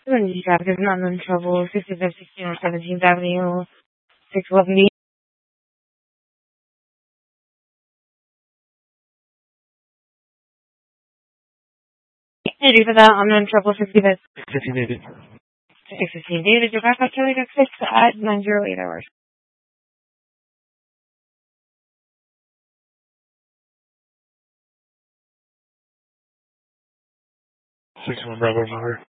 When you traffic is not in trouble, 6516 on 17th Avenue, 611B. Thank you for that. I'm in trouble 65. 615 David, your backup Charlie got 6 at 908 hours. 61 Bravo over.